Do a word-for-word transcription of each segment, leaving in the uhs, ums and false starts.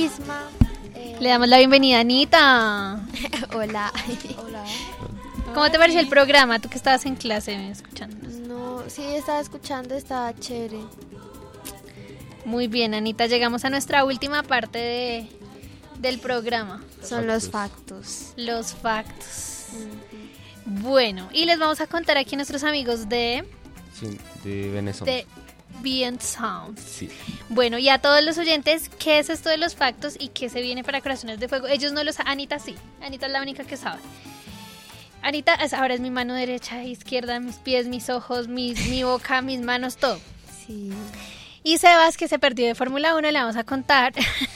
Crisma. Eh... Le damos la bienvenida a Anita. Hola. Hola. ¿Cómo te pareció el programa? Tú que estabas en clase escuchando. No, sí, estaba escuchando, estaba chévere. Muy bien, Anita, llegamos a nuestra última parte de, del programa. Son los factos. Los factos. Uh-huh. Bueno, y les vamos a contar aquí a nuestros amigos de... Sí, de Venezuela. De Beyond Sound. Sí. Bueno, y a todos los oyentes, ¿qué es esto de los factos y qué se viene para Corazones de Fuego? Ellos no lo saben, Anita sí, Anita es la única que sabe. Anita es, ahora es mi mano derecha, izquierda, mis pies, mis ojos, mis, mi boca, mis manos, todo. Sí. Y Sebas, que se perdió de Fórmula uno, le vamos a contar.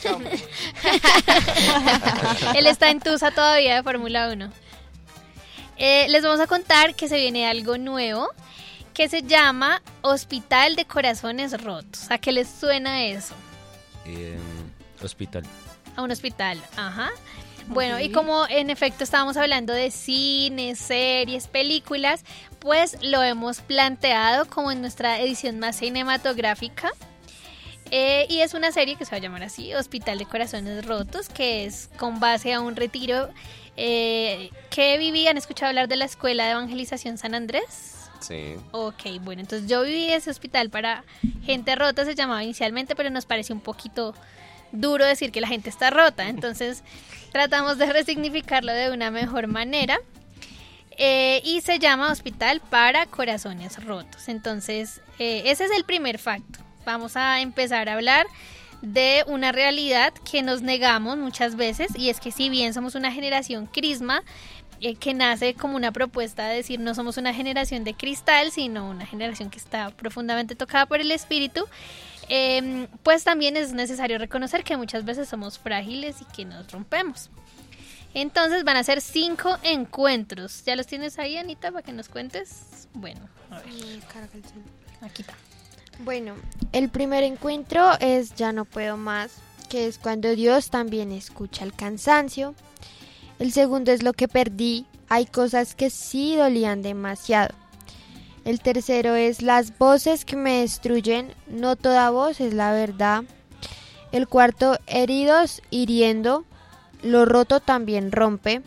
Él está en Tusa todavía de Fórmula uno. Eh, les vamos a contar que se viene algo nuevo que se llama Hospital de Corazones Rotos. ¿A qué les suena eso? Eh, hospital. A un hospital, ajá. Bueno, okay. Y como en efecto estábamos hablando de cine, series, películas, pues lo hemos planteado como en nuestra edición más cinematográfica. Eh, y es una serie que se va a llamar así, Hospital de Corazones Rotos, que es con base a un retiro eh, que viví. ¿Han escuchado hablar de la Escuela de Evangelización San Andrés? Sí. Ok, bueno, entonces yo viví ese hospital para gente rota, se llamaba inicialmente, pero nos pareció un poquito duro decir que la gente está rota, entonces tratamos de resignificarlo de una mejor manera eh, y se llama Hospital para Corazones Rotos. Entonces eh, ese es el primer facto. Vamos a empezar a hablar de una realidad que nos negamos muchas veces, y es que si bien somos una generación crisma, eh, que nace como una propuesta de decir no somos una generación de cristal, sino una generación que está profundamente tocada por el espíritu, Eh, pues también es necesario reconocer que muchas veces somos frágiles y que nos rompemos. Entonces van a ser cinco encuentros. ¿Ya los tienes ahí, Anita, para que nos cuentes? Bueno, a ver. Aquí está. Bueno, el primer encuentro es Ya no puedo más, que es cuando Dios también escucha el cansancio. El segundo es Lo que perdí. Hay cosas que sí dolían demasiado. El tercero es Las voces que me destruyen, no toda voz es la verdad. El cuarto, Heridos, hiriendo, lo roto también rompe.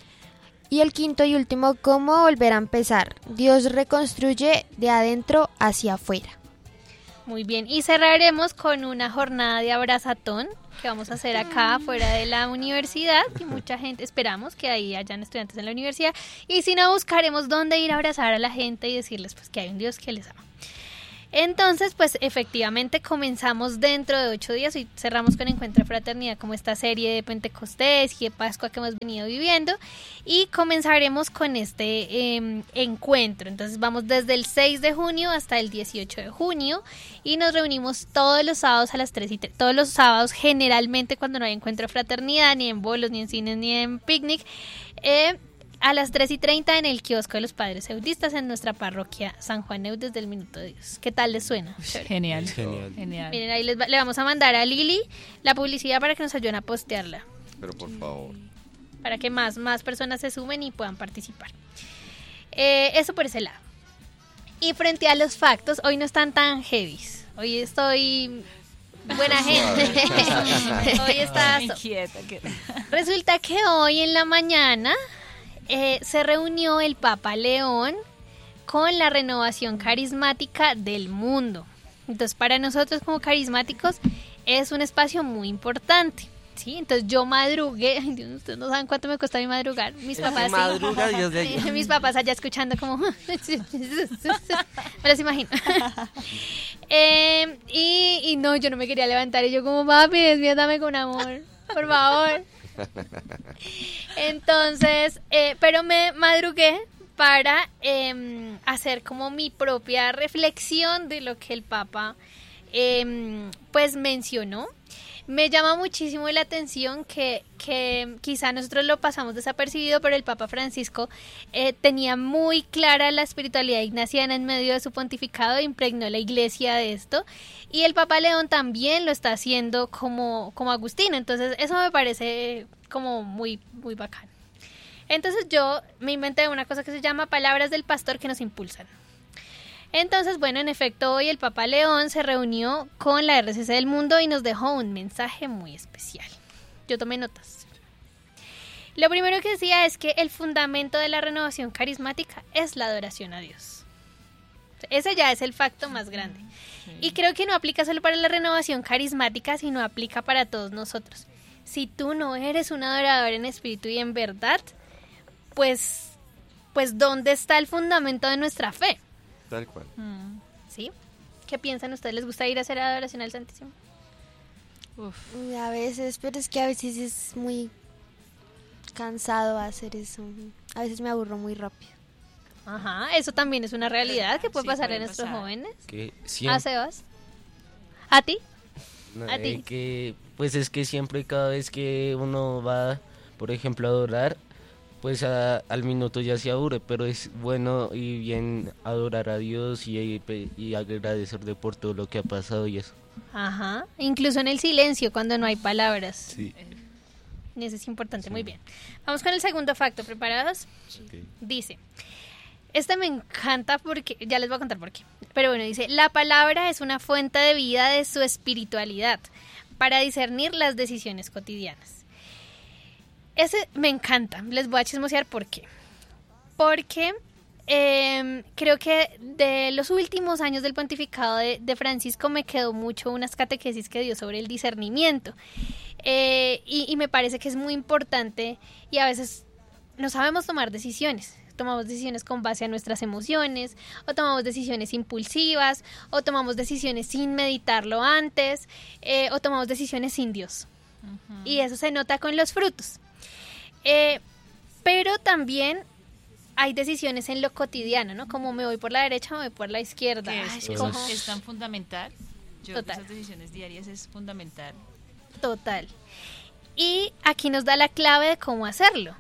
Y el quinto y último, Cómo volver a empezar. Dios reconstruye de adentro hacia afuera. Muy bien, y cerraremos con una jornada de abrazatón que vamos a hacer acá fuera de la universidad, y mucha gente, esperamos que ahí hayan estudiantes en la universidad, y si no, buscaremos dónde ir a abrazar a la gente y decirles pues que hay un Dios que les ama. Entonces, pues efectivamente comenzamos dentro de ocho días y cerramos con Encuentro de Fraternidad, como esta serie de Pentecostés y de Pascua que hemos venido viviendo, y comenzaremos con este eh, encuentro. Entonces vamos desde el seis de junio hasta el dieciocho de junio y nos reunimos todos los sábados a las tres y tres, todos los sábados generalmente cuando no hay Encuentro de Fraternidad, ni en bolos, ni en cines, ni en picnic, eh, a las tres y treinta en el kiosco de los Padres Eudistas en nuestra parroquia San Juan Eud desde el Minuto de Dios. ¿Qué tal les suena? Genial. Genial. Genial. Miren, ahí les va, le vamos a mandar a Lili la publicidad para que nos ayuden a postearla. Pero por favor. Para que más, más personas se sumen y puedan participar. Eh, eso por ese lado. Y frente a los factos, hoy no están tan heavies. Hoy estoy... buena gente. Hoy está... inquieta. Resulta que hoy en la mañana... Eh, se reunió el Papa León con la renovación carismática del mundo. Entonces, para nosotros como carismáticos es un espacio muy importante, ¿sí? Entonces yo madrugué, ay Dios, ustedes no saben cuánto me costó a mí madrugar. Mis papás madruga, Dios de sí, mis papás allá escuchando como me los imagino. eh, y, y no, yo no me quería levantar y yo como, papi, despiértame con amor, por favor. Entonces, eh, pero me madrugué para eh, hacer como mi propia reflexión de lo que el Papa eh, pues mencionó. Me llama muchísimo la atención que, que quizá nosotros lo pasamos desapercibido, pero el Papa Francisco eh, tenía muy clara la espiritualidad ignaciana en medio de su pontificado, impregnó la iglesia de esto, y el Papa León también lo está haciendo como, como Agustino, entonces eso me parece como muy, muy bacán. Entonces yo me inventé una cosa que se llama palabras del pastor que nos impulsan. Entonces, bueno, en efecto, hoy el Papa León se reunió con la R C C del Mundo y nos dejó un mensaje muy especial. Yo tomé notas. Lo primero que decía es que el fundamento de la renovación carismática es la adoración a Dios. Ese ya es el facto más grande. Y creo que no aplica solo para la renovación carismática, sino aplica para todos nosotros. Si tú no eres un adorador en espíritu y en verdad, pues, pues ¿dónde está el fundamento de nuestra fe? Tal cual. Mm. ¿Sí? ¿Qué piensan ustedes? ¿Les gusta ir a hacer adoración al Santísimo? Uf. A veces, pero es que a veces es muy cansado hacer eso. A veces me aburro muy rápido. Ajá, eso también es una realidad que puede Sí, pasar puede en nuestros pasar. jóvenes. Que ¿A siempre, Sebas? ¿A ti? no, ¿A eh, ti? que, pues es que siempre cada vez que uno va, por ejemplo, a adorar, pues a- al minuto ya se aburre, pero es bueno y bien adorar a Dios y, y agradecerle por todo lo que ha pasado y eso. Ajá, incluso en el silencio cuando no hay palabras. Sí. Eso es importante, Sí. muy bien. Vamos con el segundo facto, ¿preparados? Dice, este me encanta porque, ya les voy a contar por qué, pero bueno, dice, la palabra es una fuente de vida de su espiritualidad para discernir las decisiones cotidianas. Ese me encanta, les voy a chismosear por qué. Porque eh, creo que de los últimos años del pontificado de, de Francisco me quedó mucho unas catequesis que dio sobre el discernimiento. Eh, y, y me parece que es muy importante y a veces no sabemos tomar decisiones. Tomamos decisiones con base a nuestras emociones, o tomamos decisiones impulsivas, o tomamos decisiones sin meditarlo antes, eh, o tomamos decisiones sin Dios. Uh-huh. Y eso se nota con los frutos. Eh, pero también hay decisiones en lo cotidiano, ¿no? Como me voy por la derecha o me voy por la izquierda. Que Ay, es, escojo. es tan fundamental. Yo creo que Total. esas decisiones diarias es fundamental. Total. Y aquí nos da la clave de cómo hacerlo.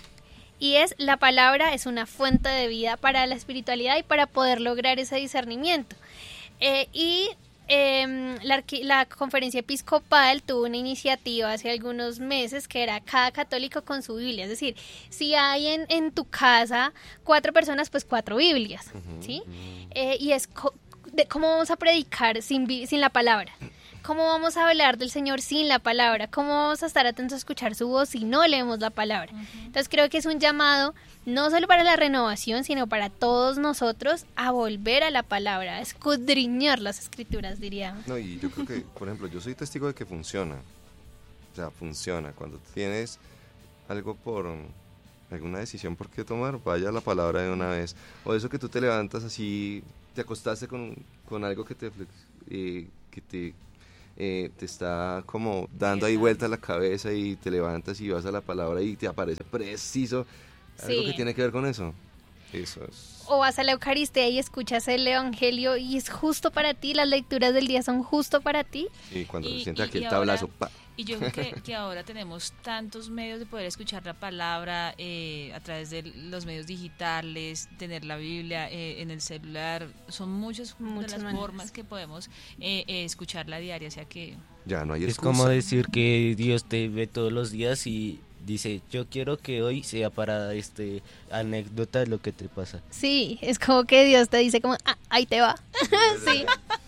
Y es, la palabra es una fuente de vida para la espiritualidad y para poder lograr ese discernimiento. Eh, y eh, la, la conferencia episcopal tuvo una iniciativa hace algunos meses que era cada católico con su Biblia. Es decir, si hay en, en tu casa cuatro personas, pues cuatro Biblias. Uh-huh, ¿sí? Uh-huh. Eh, y es co- de cómo vamos a predicar sin, sin la palabra. ¿Cómo vamos a hablar del Señor sin la palabra? ¿Cómo vamos a estar atentos a escuchar su voz si no leemos la palabra? Uh-huh. Entonces creo que es un llamado no solo para la renovación, sino para todos nosotros a volver a la palabra, a escudriñar las escrituras, diríamos. No, y yo creo que, por ejemplo, yo soy testigo de que funciona. O sea, funciona. Cuando tienes algo por alguna decisión por qué tomar, vaya a la palabra de una vez. O eso que tú te levantas así, te acostaste con, con algo que te... Eh, que te Eh, te está como dando ahí vuelta la cabeza y te levantas y vas a la palabra y te aparece preciso algo sí. que tiene que ver con eso. Eso es. O vas a la Eucaristía y escuchas el Evangelio y es justo para ti, las lecturas del día son justo para ti. Y cuando y, se siente y, aquí y el tablazo, ahora, pa. Y yo creo que, que ahora tenemos tantos medios de poder escuchar la palabra eh, a través de los medios digitales, tener la Biblia eh, en el celular, son muchas, muchas de las maneras. formas que podemos eh, eh, escucharla diaria, o sea que... Ya no hay Es excusa. como decir que Dios te ve todos los días y dice, yo quiero que hoy sea para este anécdota de lo que te pasa. Sí, es como que Dios te dice como, ah, ahí te va. Sí.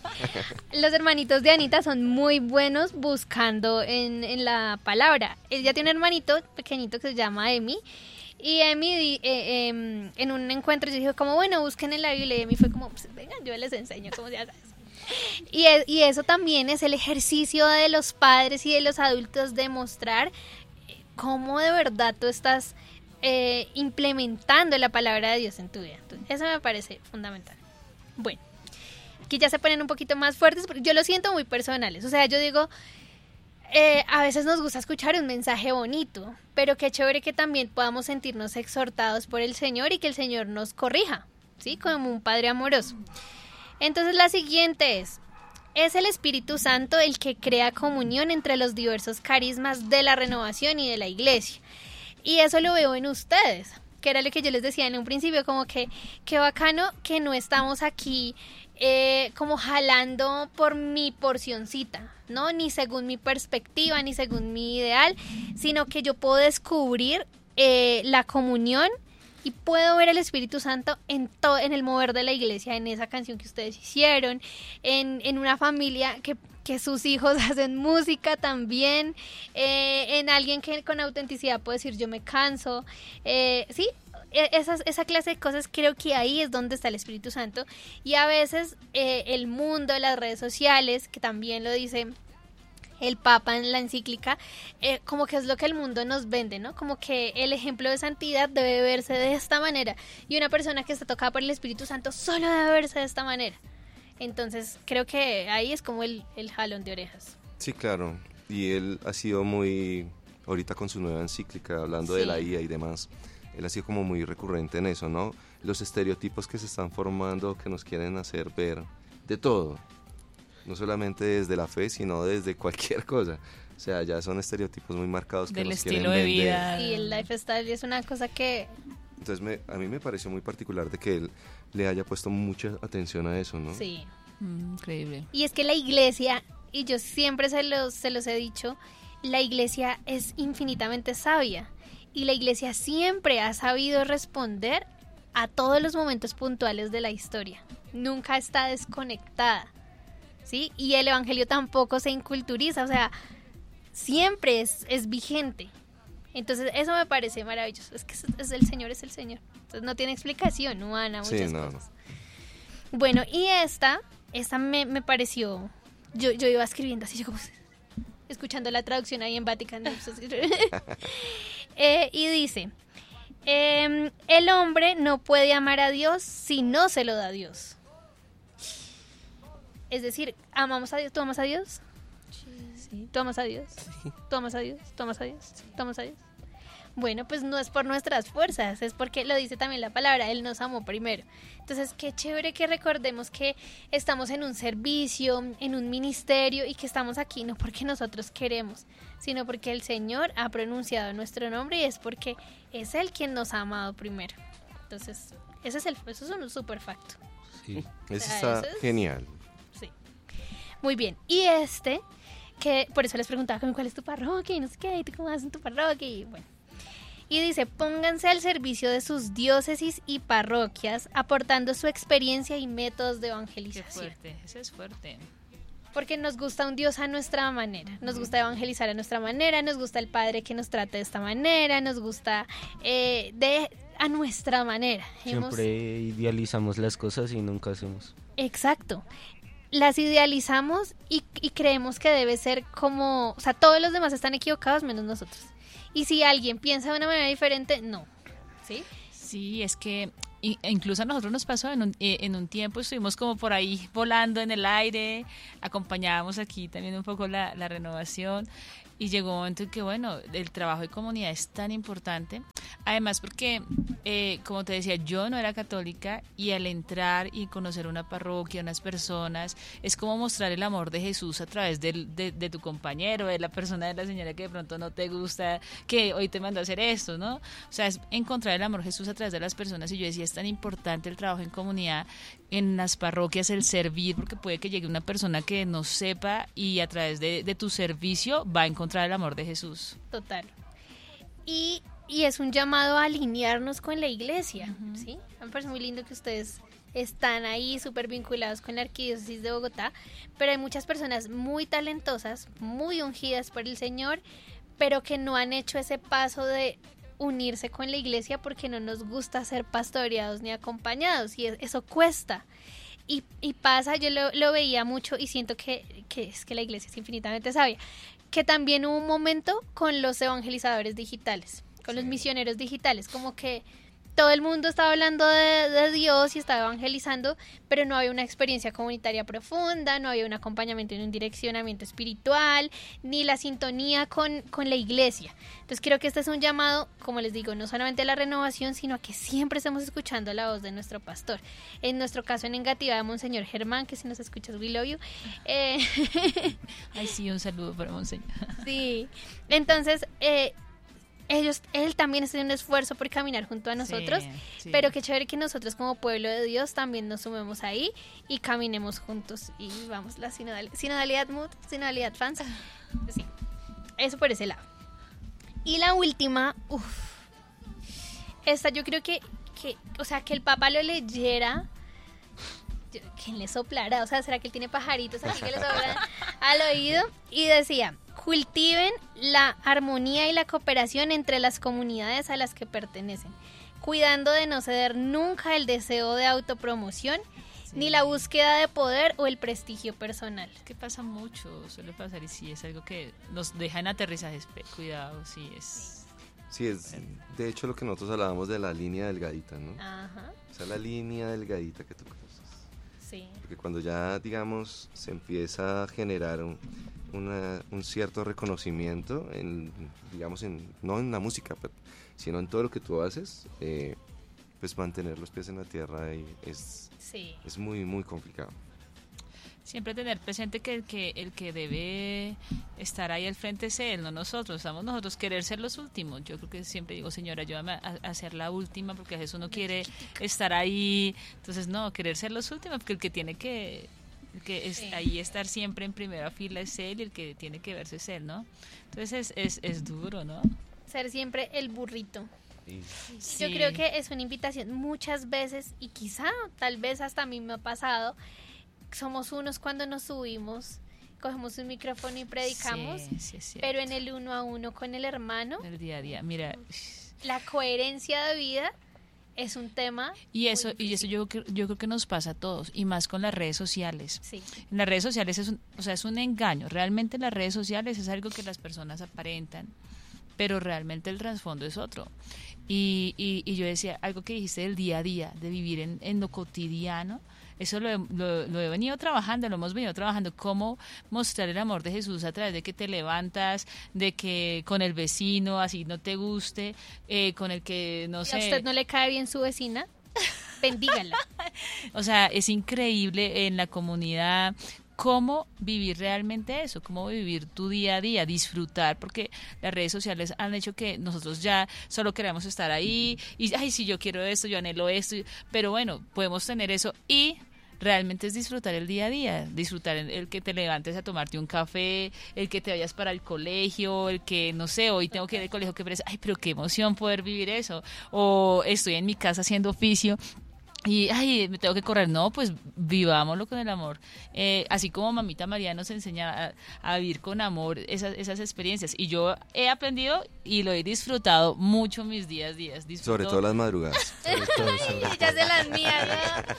Los hermanitos de Anita son muy buenos buscando en, en la palabra. Ella tiene un hermanito pequeñito que se llama Emi. Y Emi eh, eh, en un encuentro yo dije como, bueno, busquen en la Biblia. Y Emi fue como, pues vengan, yo les enseño cómo se hace eso. Y, es, y eso también es el ejercicio de los padres y de los adultos de mostrar cómo de verdad tú estás eh, implementando la palabra de Dios en tu vida. Entonces, eso me parece fundamental. Bueno, aquí ya se ponen un poquito más fuertes, porque yo lo siento muy personales. O sea, yo digo, eh, a veces nos gusta escuchar un mensaje bonito, pero qué chévere que también podamos sentirnos exhortados por el Señor y que el Señor nos corrija, ¿sí? Como un Padre amoroso. Entonces la siguiente es, es el Espíritu Santo el que crea comunión entre los diversos carismas de la renovación y de la iglesia. Y eso lo veo en ustedes, que era lo que yo les decía en un principio, como que qué bacano que no estamos aquí eh, como jalando por mi porcioncita, ¿no? Ni según mi perspectiva, ni según mi ideal, sino que yo puedo descubrir eh, la comunión Y puedo ver el Espíritu Santo en todo, en el mover de la iglesia, en esa canción que ustedes hicieron, en, en una familia que, que sus hijos hacen música también, eh, en alguien que con autenticidad puede decir yo me canso, eh, sí, Esas, esa clase de cosas, creo que ahí es donde está el Espíritu Santo. Y a veces eh, el mundo, las redes sociales, que también lo dice el Papa en la encíclica, eh, como que es lo que el mundo nos vende, ¿no? Como que el ejemplo de santidad debe verse de esta manera, y una persona que está tocada por el Espíritu Santo solo debe verse de esta manera. Entonces creo que ahí es como el, el jalón de orejas. Sí, claro, y él ha sido muy, ahorita con su nueva encíclica, hablando Sí. de la I A y demás, él ha sido como muy recurrente en eso, ¿no? Los estereotipos que se están formando, que nos quieren hacer ver de todo, no solamente desde la fe, sino desde cualquier cosa. O sea, ya son estereotipos muy marcados que Del nos estilo quieren de vender. vida. Y el lifestyle es una cosa que... Entonces me, a mí me pareció muy particular de que él le haya puesto mucha atención a eso, ¿no? Sí. Mm, increíble. Y es que la iglesia, y yo siempre se los, se los he dicho, la iglesia es infinitamente sabia. Y la iglesia siempre ha sabido responder a todos los momentos puntuales de la historia. Nunca está desconectada, ¿sí? Y el evangelio tampoco se inculturiza, o sea, siempre es, es vigente. Entonces eso me parece maravilloso. Es que es, es el Señor es el Señor. Entonces no tiene explicación humana, muchas Sí, no, cosas. Bueno, y esta, esta me, me pareció, yo, yo iba escribiendo así, yo como escuchando la traducción ahí en Vatican News. eh, y dice, eh, el hombre no puede amar a Dios si no se lo da a Dios. Es decir, ¿amamos a Dios? ¿Tú amas a Dios? Sí. ¿Tú amas a Dios? Sí. ¿Tú amas a Dios? ¿Tú amas a Dios? Sí. ¿Tú amas a Dios? Bueno, pues no es por nuestras fuerzas, es porque lo dice también la palabra, Él nos amó primero. Entonces, qué chévere que recordemos que estamos en un servicio, en un ministerio, y que estamos aquí no porque nosotros queremos, sino porque el Señor ha pronunciado nuestro nombre, y es porque es Él quien nos ha amado primero. Entonces, ese es el, eso es un super facto. Sí. Eso O sea, está eso es- genial. Sí. Muy bien. Y este, que por eso les preguntaba como, ¿cuál es tu parroquia? Y no sé qué, ¿y tú cómo vas en tu parroquia? Y bueno. Y dice, pónganse al servicio de sus diócesis y parroquias, aportando su experiencia y métodos de Qué evangelización. fuerte, ese es fuerte. Porque nos gusta un Dios a nuestra manera, nos gusta evangelizar a nuestra manera, nos gusta el Padre que nos trate de esta manera, nos gusta eh, de a nuestra manera. Hemos- Siempre idealizamos las cosas y nunca hacemos. Exacto. Las idealizamos y, y creemos que debe ser como... O sea, todos los demás están equivocados menos nosotros. Y si alguien piensa de una manera diferente, no. ¿Sí? Sí, es que i- incluso a nosotros nos pasó en un, eh, en un tiempo, estuvimos como por ahí volando en el aire, acompañábamos aquí también un poco la, la renovación, y llegó un momento en que, bueno, el trabajo de comunidad es tan importante, además porque, eh, como te decía, yo no era católica, y al entrar y conocer una parroquia, unas personas, es como mostrar el amor de Jesús a través del- de, de tu compañero, de la persona, de la señora que de pronto no te gusta, que hoy te mandó a hacer esto, ¿no? O sea, es encontrar el amor de Jesús a través de las personas, y yo decía, es tan importante el trabajo en comunidad, en las parroquias, el servir, porque puede que llegue una persona que no sepa, y a través de, de tu servicio va a encontrar el amor de Jesús. Total. Y, y es un llamado a alinearnos con la iglesia, ¿sí? Me parece muy lindo que ustedes están ahí súper vinculados con la Arquidiócesis de Bogotá, pero hay muchas personas muy talentosas, muy ungidas por el Señor, pero que no han hecho ese paso de unirse con la iglesia porque no nos gusta ser pastoreados ni acompañados, y es- eso cuesta. Y, y pasa, yo lo, lo veía mucho, y siento que, que es que la iglesia es infinitamente sabia, que también hubo un momento con los evangelizadores digitales, con los misioneros digitales, como que todo el mundo estaba hablando de, de Dios y estaba evangelizando, pero no había una experiencia comunitaria profunda, no había un acompañamiento ni un direccionamiento espiritual, ni la sintonía con, con la iglesia. Entonces creo que este es un llamado, como les digo, no solamente a la renovación, sino a que siempre estemos escuchando la voz de nuestro pastor. En nuestro caso en Engativá, de Monseñor Germán, que si nos escuchas, we love you. Eh, Ay, sí, un saludo para Monseñor. sí, entonces... Eh, ellos, él también está haciendo un esfuerzo por caminar junto a nosotros, Sí, sí. pero qué chévere que nosotros como pueblo de Dios también nos sumemos ahí y caminemos juntos y vamos, la sinodal, sinodalidad mood, sinodalidad fans, sí, eso por ese lado. Y la última, uff, esta yo creo que que, o sea, que el Papa lo leyera. Yo, ¿quién le soplará? O sea, ¿será que él tiene pajaritos aquí que le soplan al oído? Y decía, cultiven la armonía y la cooperación entre las comunidades a las que pertenecen, cuidando de no ceder nunca el deseo de autopromoción, sí, ni la búsqueda de poder o el prestigio personal. Es que pasa mucho, suele pasar, y sí, es algo que nos deja en aterrizajes, cuidado, sí, es... Sí, es de hecho lo que nosotros hablábamos de la línea delgadita, ¿no? Ajá. O sea, la línea delgadita que tú cruzas. Sí. Porque cuando ya, digamos, se empieza a generar un, una, un cierto reconocimiento, en, digamos, en, no en la música, pero, sino en todo lo que tú haces, eh, pues mantener los pies en la tierra y es, sí, es muy, muy complicado. Siempre tener presente que el, que el que debe estar ahí al frente es él, no nosotros. Estamos nosotros, querer ser los últimos. Yo creo que siempre digo, Señora, ayúdame a, a ser la última, porque a veces uno quiere estar ahí. Entonces, no, querer ser los últimos, porque el que tiene que, el que es, sí, ahí estar siempre en primera fila es él, y el que tiene que verse es él, ¿no? Entonces es, es, es duro, ¿no? Ser siempre el burrito. Sí. Yo creo que es una invitación muchas veces, y quizá, tal vez hasta a mí me ha pasado, somos unos cuando nos subimos, cogemos un micrófono y predicamos, sí, sí, pero en el uno a uno con el hermano, el día a día, mira, la coherencia de vida es un tema. Y eso, y eso yo, yo creo que nos pasa a todos, y más con las redes sociales. Sí. En las redes sociales es un, o sea, es un engaño. Realmente las redes sociales es algo que las personas aparentan, pero realmente el trasfondo es otro. Y, y, y yo decía, algo que dijiste del día a día, de vivir en, en lo cotidiano, eso lo he, lo, lo he venido trabajando, lo hemos venido trabajando, cómo mostrar el amor de Jesús a través de que te levantas, de que con el vecino, así no te guste, eh, con el que, no sé... ¿A usted no le cae bien su vecina? Bendígala. O sea, es increíble en la comunidad cómo vivir realmente eso, cómo vivir tu día a día, disfrutar, porque las redes sociales han hecho que nosotros ya solo queremos estar ahí y, ay, si yo quiero esto, yo anhelo esto, pero bueno, podemos tener eso y realmente es disfrutar el día a día, disfrutar el, el que te levantes a tomarte un café, el que te vayas para el colegio, el que, no sé, hoy tengo que ir al colegio, que parece, ay, pero qué emoción poder vivir eso, o estoy en mi casa haciendo oficio, y, ay, me tengo que correr. No, pues vivámoslo con el amor. Eh, así como Mamita María nos enseña a, a vivir con amor esas, esas experiencias. Y yo he aprendido y lo he disfrutado mucho mis días, días. Disfruto. Sobre todo las madrugadas. Sobre todo, sobre Ay, ya se las mías, ¿no?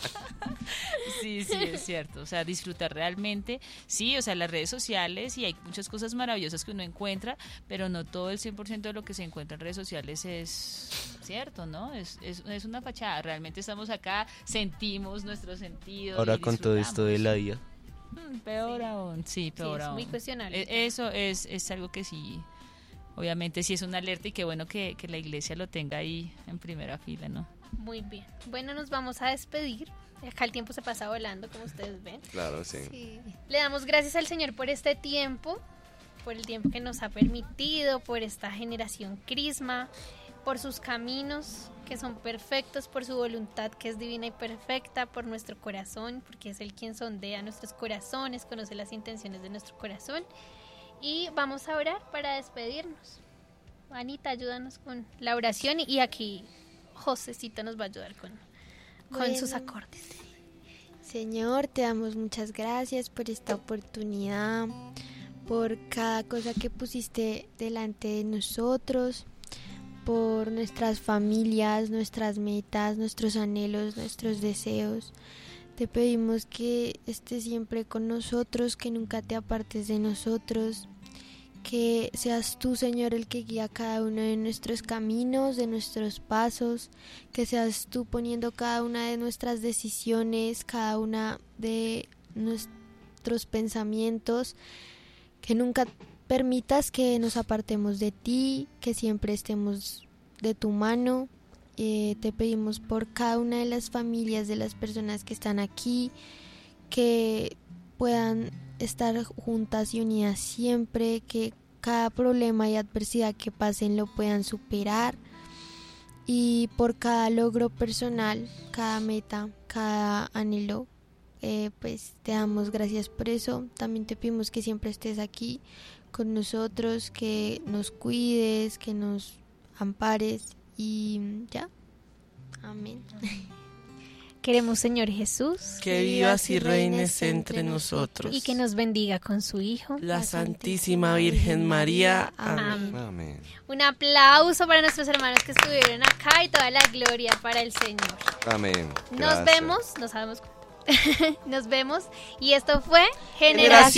Sí, sí, es cierto. O sea, disfrutar realmente. Sí, o sea, las redes sociales y hay muchas cosas maravillosas que uno encuentra, pero no todo el cien por ciento de lo que se encuentra en redes sociales es cierto, ¿no? Es, es, es una fachada. Realmente estamos acá, sentimos nuestros sentidos. Ahora con todo esto de la I A. Hmm, peor sí. aún, sí, peor sí, es aún. muy cuestionable. E- eso es, es algo que sí, obviamente sí es una alerta y qué bueno que, que la iglesia lo tenga ahí en primera fila, ¿no? Muy bien. Bueno, nos vamos a despedir. Acá el tiempo se pasa volando, como ustedes ven. Claro, sí. sí. Le damos gracias al Señor por este tiempo, por el tiempo que nos ha permitido, por esta generación Crisma, por sus caminos que son perfectos, por su voluntad que es divina y perfecta, por nuestro corazón, porque es Él quien sondea nuestros corazones, conoce las intenciones de nuestro corazón. Y vamos a orar para despedirnos. Anita, ayúdanos con la oración y aquí Josecito nos va a ayudar con, con bueno, sus acordes. Señor, te damos muchas gracias por esta oportunidad, por cada cosa que pusiste delante de nosotros, por nuestras familias, nuestras metas, nuestros anhelos, nuestros deseos. Te pedimos que estés siempre con nosotros, que nunca te apartes de nosotros, que seas tú, Señor, el que guía cada uno de nuestros caminos, de nuestros pasos, que seas tú poniendo cada una de nuestras decisiones, cada una de nuestros pensamientos, que nunca permitas que nos apartemos de ti, que siempre estemos de tu mano. Eh, te pedimos por cada una de las familias de las personas que están aquí, que puedan estar juntas y unidas siempre, que cada problema y adversidad que pasen lo puedan superar, y por cada logro personal, cada meta, cada anhelo, eh, pues te damos gracias por eso. También te pedimos que siempre estés aquí con nosotros, que nos cuides, que nos ampares, y ya. Amén. Queremos, Señor Jesús, que vivas y reines entre nosotros. y que nos bendiga con su Hijo, la Santísima Virgen María. Amén. Amén. Un aplauso para nuestros hermanos que estuvieron acá y toda la gloria para el Señor. Amén. Nos Gracias. vemos, no sabemos, nos vemos y esto fue Generación